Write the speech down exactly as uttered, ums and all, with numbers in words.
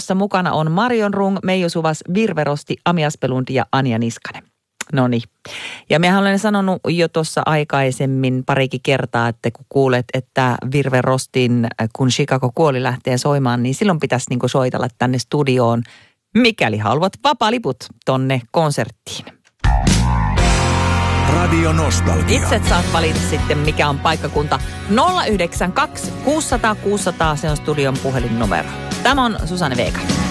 jossa mukana on Marion Rung, Meiju Suvas, Virve Rosti, Ami Aspelund ja Anja Niskanen. No niin. Ja mehän olen sanonut jo tuossa aikaisemmin parikin kertaa, että kun kuulet, että Virve Rostin, kun Chicago kuoli lähtee soimaan, niin silloin pitäisi niinku soitella tänne studioon, mikäli haluat vapaaliput tonne konserttiin. Radio Nostalgia. Itse saat valita sitten, mikä on paikkakunta. nolla yhdeksän kaksi kuusi nolla nolla kuusi nolla nolla, se on studion puhelinnumero. Tämä on Susanne Vega.